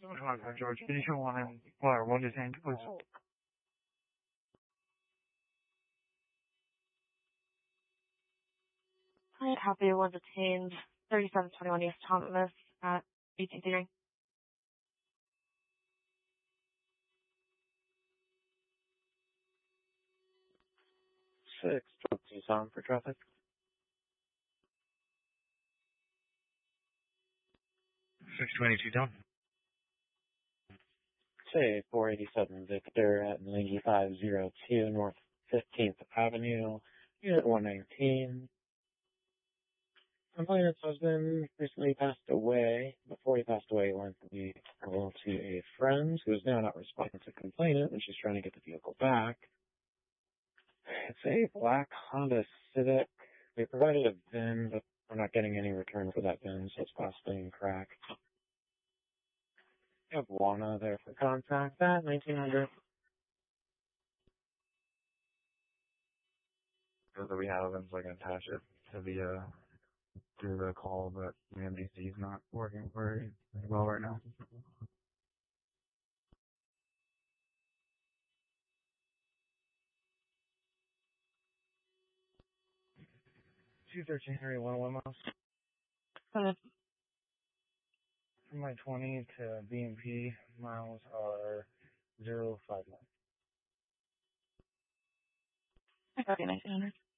George, can you show one and or one just hand, please? Hi, copy was detained 3721 East Thomas at 18th. 622 on for traffic. 622 down. Say 487 Victor at 9502 North 15th Avenue, Unit 119. Complainant's husband recently passed away. Before he passed away, he lent the vehicle to a friend who is now not responding to complainant, and she's trying to get the vehicle back. It's a black Honda Civic. We provided a VIN, but we're not getting any return for that VIN, so it's possibly in crack. I have Juana there for contact at 1900. That we have, I'm just going to attach it to the call, but the MDC is not working very well right now. 213 Harry 101 miles. From my 20 to BMP, miles are 059. I copy 1900.